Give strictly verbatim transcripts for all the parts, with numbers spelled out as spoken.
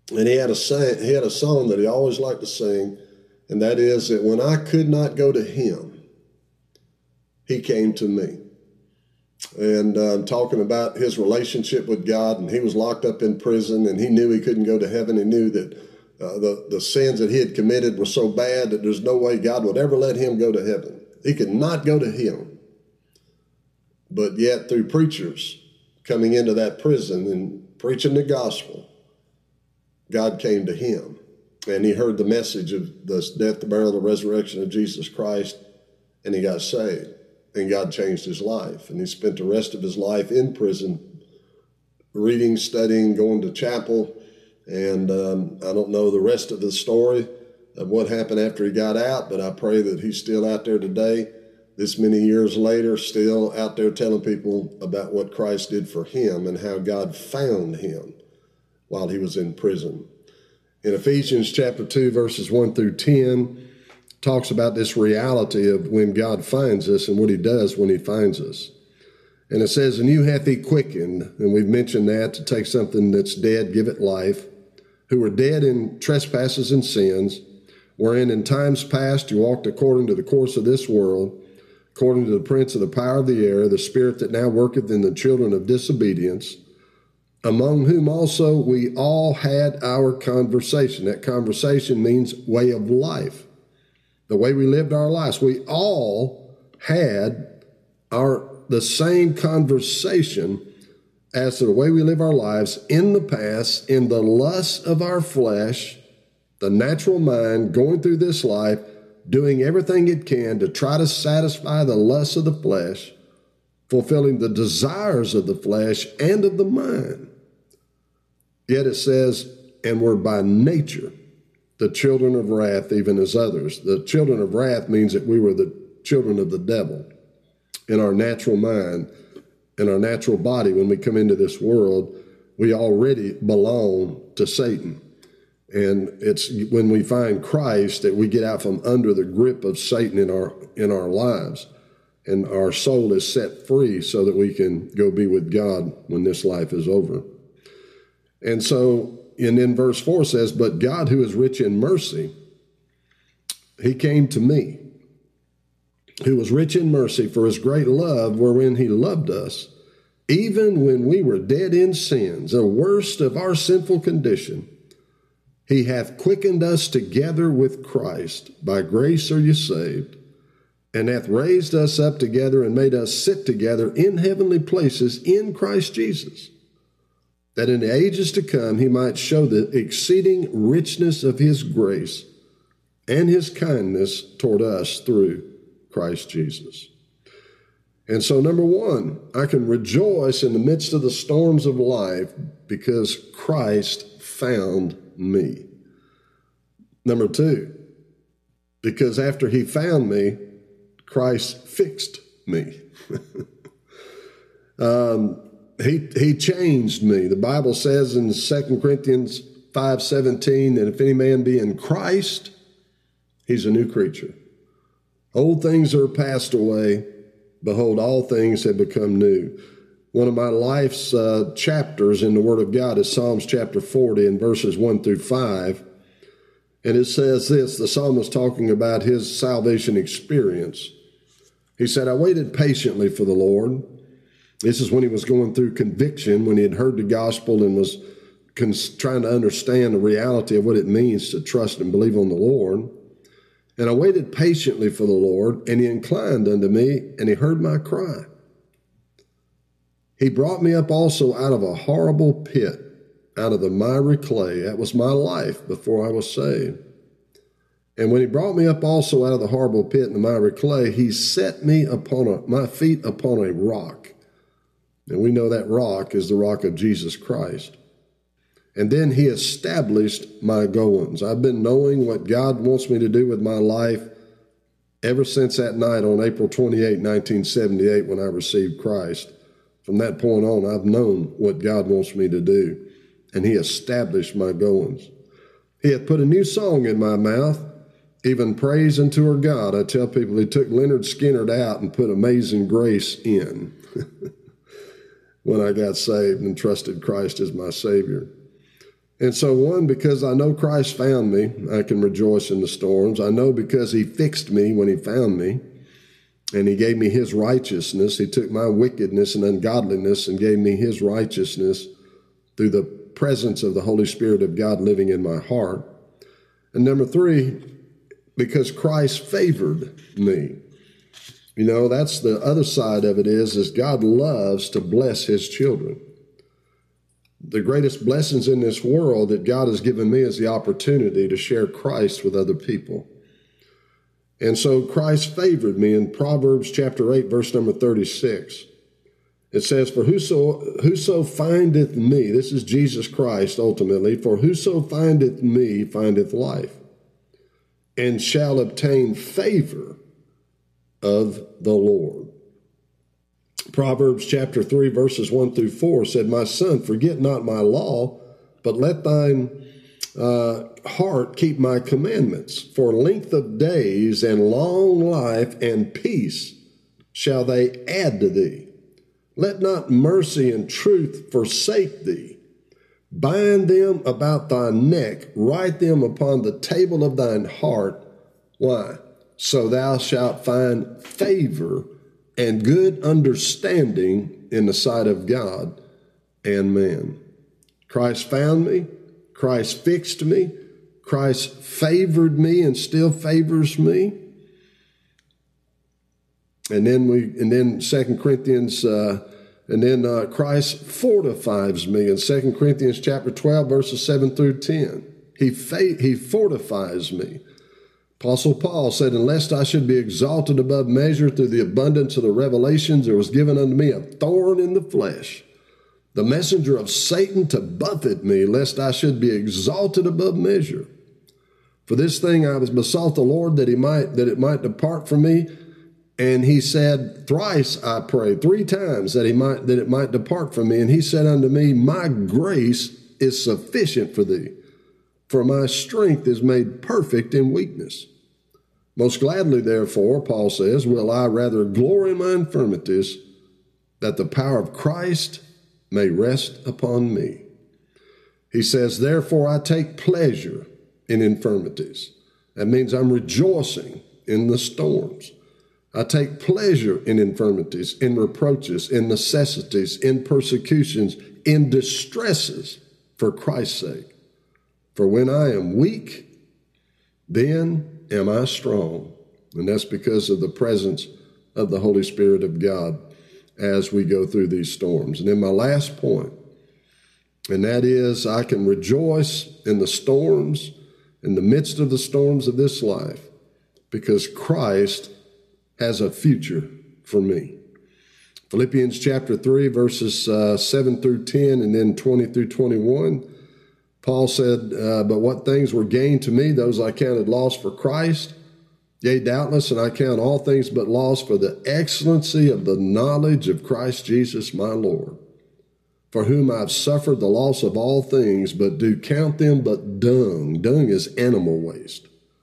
And he had a sang, he had a song that he always liked to sing, and that is that when I could not go to him, he came to me. And uh, talking about his relationship with God, and he was locked up in prison, and he knew he couldn't go to heaven. He knew that uh, the, the sins that he had committed were so bad that there's no way God would ever let him go to heaven. He could not go to him. But yet through preachers coming into that prison and preaching the gospel, God came to him, and he heard the message of the death, the burial, the resurrection of Jesus Christ, and he got saved, and God changed his life. And he spent the rest of his life in prison, reading, studying, going to chapel, and um, I don't know the rest of the story of what happened after he got out, but I pray that he's still out there today, this many years later, still out there telling people about what Christ did for him and how God found him while he was in prison. In Ephesians chapter two, verses one through ten, talks about this reality of when God finds us and what he does when he finds us. And it says, and you hath he quickened, and we've mentioned that, to take something that's dead, give it life, who were dead in trespasses and sins, wherein in times past you walked according to the course of this world, according to the prince of the power of the air, the spirit that now worketh in the children of disobedience, among whom also we all had our conversation. That conversation means way of life, the way we lived our lives. We all had our the same conversation as to the way we live our lives in the past, in the lust of our flesh, the natural mind going through this life, doing everything it can to try to satisfy the lusts of the flesh, fulfilling the desires of the flesh and of the mind. Yet it says, and we're by nature the children of wrath, even as others. The children of wrath means that we were the children of the devil in our natural mind, in our natural body. When we come into this world, we already belong to Satan. And it's when we find Christ that we get out from under the grip of Satan in our in our lives. And our soul is set free so that we can go be with God when this life is over. And so, and then verse four says, but God, who is rich in mercy, he came to me, who was rich in mercy for his great love, wherein he loved us, even when we were dead in sins, the worst of our sinful condition. He hath quickened us together with Christ. By grace are you saved, and hath raised us up together and made us sit together in heavenly places in Christ Jesus, that in the ages to come he might show the exceeding richness of his grace and his kindness toward us through Christ Jesus. And so, number one, I can rejoice in the midst of the storms of life because Christ found me. Number two, because after he found me, Christ fixed me. um, he, he changed me. The Bible says in Second Corinthians five seventeen that if any man be in Christ, he's a new creature. Old things are passed away. Behold, all things have become new. One of my life's uh, chapters in the Word of God is Psalms chapter forty and verses one through five. And it says this, the psalmist talking about his salvation experience. He said, I waited patiently for the Lord. This is when he was going through conviction, when he had heard the gospel and was cons- trying to understand the reality of what it means to trust and believe on the Lord. And I waited patiently for the Lord, and he inclined unto me, and he heard my cry. He brought me up also out of a horrible pit, out of the miry clay. That was my life before I was saved. And when he brought me up also out of the horrible pit and the miry clay, he set me upon a, my feet upon a rock. And we know that rock is the rock of Jesus Christ. And then he established my goings. I've been knowing what God wants me to do with my life ever since that night on April twenty-eighth, nineteen seventy-eight, when I received Christ. From that point on, I've known what God wants me to do, and he established my goings. He hath put a new song in my mouth, even praise unto our God. I tell people he took Leonard Skinner out and put Amazing Grace in when I got saved and trusted Christ as my Savior. And so, one, because I know Christ found me, I can rejoice in the storms. I know because he fixed me when he found me, and he gave me his righteousness. He took my wickedness and ungodliness and gave me his righteousness through the presence of the Holy Spirit of God living in my heart. And number three, because Christ favored me. You know, that's the other side of it is, is God loves to bless his children. The greatest blessings in this world that God has given me is the opportunity to share Christ with other people. And so Christ favored me in Proverbs chapter eight, verse number thirty-six. It says, for whoso, whoso findeth me, this is Jesus Christ ultimately, for whoso findeth me findeth life, and shall obtain favor of the Lord. Proverbs chapter three, verses one through four said, my son, forget not my law, but let thine uh, heart keep my commandments. For length of days and long life and peace shall they add to thee. Let not mercy and truth forsake thee. Bind them about thy neck, write them upon the table of thine heart. Why? So thou shalt find favor and good understanding in the sight of God and man. Christ found me. Christ fixed me. Christ favored me and still favors me. And then we, and then Second Corinthians, uh, and then uh, Christ fortifies me in Second Corinthians chapter twelve, verses seven through ten. He fa- he fortifies me. Apostle Paul said, unless I should be exalted above measure through the abundance of the revelations, there was given unto me a thorn in the flesh, the messenger of Satan to buffet me, lest I should be exalted above measure. For this thing I was besought the Lord that he might, that it might depart from me. And he said, thrice I prayed, three times that he might, that it might depart from me. And he said unto me, my grace is sufficient for thee, for my strength is made perfect in weakness. Most gladly, therefore, Paul says, will I rather glory in my infirmities, that the power of Christ may rest upon me. He says, therefore I take pleasure in infirmities. That means I'm rejoicing in the storms. I take pleasure in infirmities, in reproaches, in necessities, in persecutions, in distresses for Christ's sake. For when I am weak, then am I strong. And that's because of the presence of the Holy Spirit of God as we go through these storms. And then my last point, and that is I can rejoice in the storms, in the midst of the storms of this life, because Christ has a future for me. Philippians chapter three, verses uh, seven through ten, and then twenty through twenty-one. Paul said, uh, but what things were gained to me, those I counted loss for Christ. Yea, doubtless, and I count all things but loss for the excellency of the knowledge of Christ Jesus my Lord, for whom I've suffered the loss of all things, but do count them but dung. Dung is animal waste.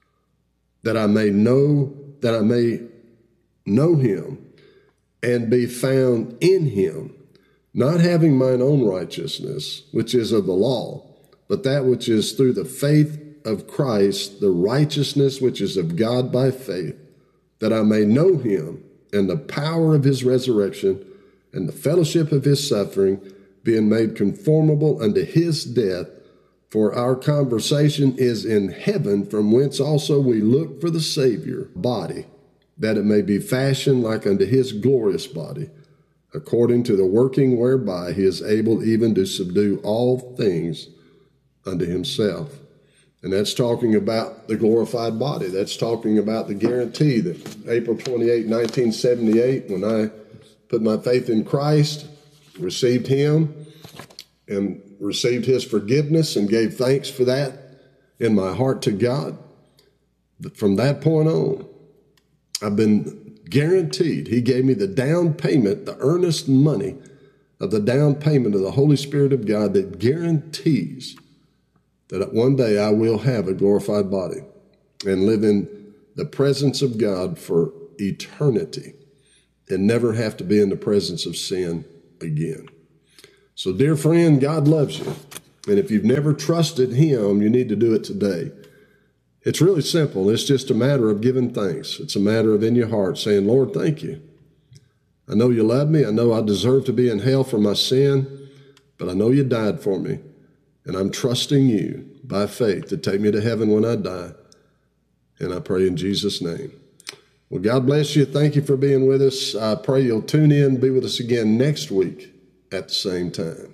That I may know, that I may know him and be found in him, not having mine own righteousness, which is of the law, but that which is through the faith of Christ, the righteousness which is of God by faith, that I may know him and the power of his resurrection and the fellowship of his suffering, being made conformable unto his death. For our conversation is in heaven, from whence also we look for the Savior body, that it may be fashioned like unto his glorious body, according to the working whereby he is able even to subdue all things unto himself. And that's talking about the glorified body. That's talking about the guarantee that April twenty-eighth, nineteen seventy-eight, when I put my faith in Christ, received him, and received his forgiveness and gave thanks for that in my heart to God. But from that point on, I've been guaranteed. He gave me the down payment, the earnest money of the down payment of the Holy Spirit of God that guarantees that one day I will have a glorified body and live in the presence of God for eternity and never have to be in the presence of sin again. So, dear friend, God loves you. And if you've never trusted him, you need to do it today. It's really simple. It's just a matter of giving thanks. It's a matter of in your heart saying, Lord, thank you. I know you love me. I know I deserve to be in hell for my sin, but I know you died for me. And I'm trusting you by faith to take me to heaven when I die. And I pray in Jesus' name. Well, God bless you. Thank you for being with us. I pray you'll tune in, be with us again next week at the same time.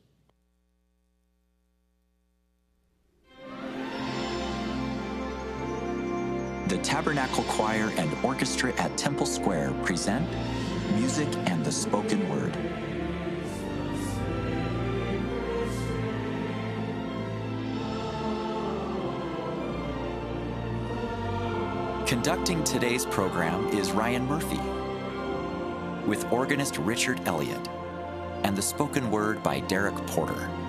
The Tabernacle Choir and Orchestra at Temple Square present Music and the Spoken Word. Conducting today's program is Ryan Murphy, with organist Richard Elliott, and the spoken word by Derek Porter.